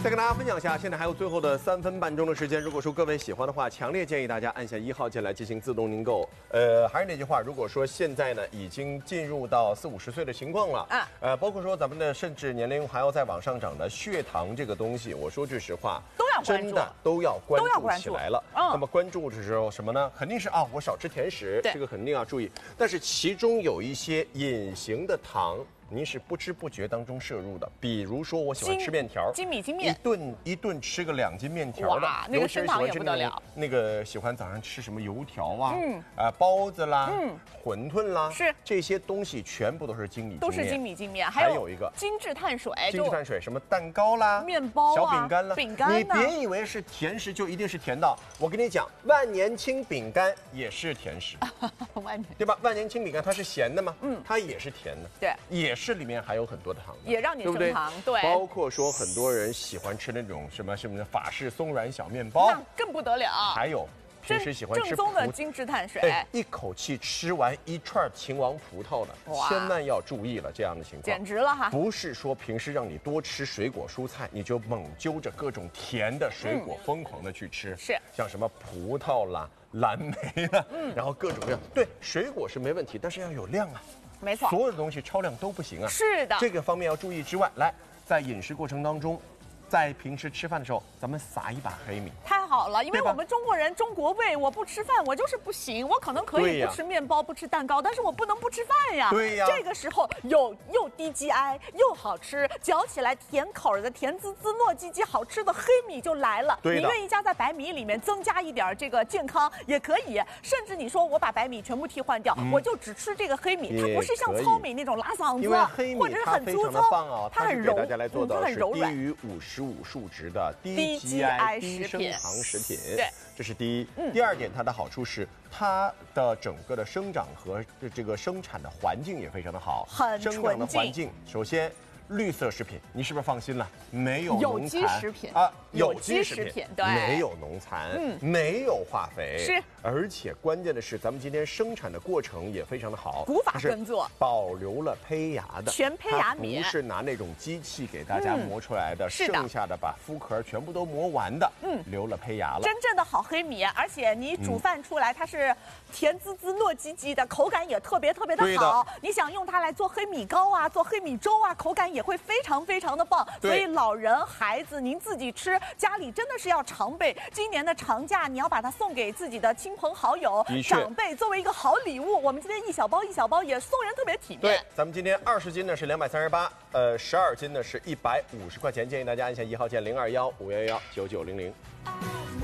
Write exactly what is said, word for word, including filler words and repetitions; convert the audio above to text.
再跟大家分享一下，现在还有最后的三分半钟的时间。如果说各位喜欢的话，强烈建议大家按下一号键来进行自动订购。呃，还是那句话，如果说现在呢已经进入到四五十岁的情况了，啊，呃，包括说咱们的甚至年龄还要再往上涨的血糖这个东西，我说句实话， 都要关注， 真的都要关注起来了。 嗯、 那么关注的时候什么呢？肯定是啊，我少吃甜食，这个肯定要注意。但是其中有一些隐形的糖。您是不知不觉当中摄入的，比如说我喜欢吃面条， 精米精面， 一顿一顿吃个两斤面条的， 那个升糖也不得了。 那个喜欢早上吃什么油条啊，嗯，啊、呃、包子啦，嗯，馄饨啦， 是这些东西全部都是精米精面， 都是精米精面。 还有一个精致碳水， 精致碳水什么蛋糕啦、 面包、 小饼干啦， 饼干。 你别以为是甜食就一定是甜的，我跟你讲，万年青饼干也是甜食， 万年对吧？万年青饼干它是咸的吗？嗯，它也是甜的， 对， 也是里面含有很多的糖， 也让你升糖， 对不对？ 对， 包括说很多人喜欢吃那种什么什么法式松软小面包， 那更不得了。 还有平时喜欢吃正宗的精致碳水， 哎，一口气吃完一串秦王葡萄的，千万要注意了，这样的情况简直了哈！ 不是说平时让你多吃水果蔬菜，你就猛揪着各种甜的水果疯狂的去吃， 是像什么葡萄啦、蓝莓啦，嗯，然后各种各样，对，水果是没问题，但是要有量啊。 没错， 所有的东西超量都不行啊。 是的， 这个方面要注意之外，来，在饮食过程当中，在平时吃饭的时候，咱们撒一把黑米。 太好了，因为我们中国人中国胃，我不吃饭我就是不行，我可能可以不吃面包、不吃蛋糕，但是我不能不吃饭呀。 对呀， 这个时候有又低 G I 又好吃，嚼起来甜口的、甜滋滋、糯叽叽好吃的黑米就来了。 对的， 你愿意加在白米里面增加一点这个健康也可以，甚至你说我把白米全部替换掉，嗯、我就只吃这个黑米，它不是像糙米那种拉嗓子， 因为黑米或者是很粗糙， 哦、 它很柔， 大家来做到它很柔软， 低于五十五数值的低 G I 低升糖食品。 对， 这是第一。嗯、第二点，它的好处是它的整个的生长和这个生产的环境也非常的好， 很生长的环境，首先。绿色食品，你是不是放心了？没有有机食品啊， 有机食品对， 没有农残，嗯，没有化肥， 是， 而且关键的是，咱们今天生产的过程也非常的好， 古法耕作， 保留了胚芽的全胚芽米， 不是拿那种机器给大家磨出来的， 是剩下的把麸壳全部都磨完的，嗯，留了胚芽了。 真正的好黑米，而且你煮饭出来它是甜滋滋、糯叽叽的，口感也特别特别的好。你想用它来做黑米糕啊，做黑米粥啊，口感也会非常非常的棒。所以老人、孩子，您自己吃，家里真的是要常备。今年的长假，你要把它送给自己的亲朋好友、长辈，作为一个好礼物。我们今天一小包一小包也送人特别体面。 对，咱们今天二十斤呢是两百三十八，呃，十二斤呢是一百五十块钱。建议大家按下一号键零二幺五幺幺九九零零。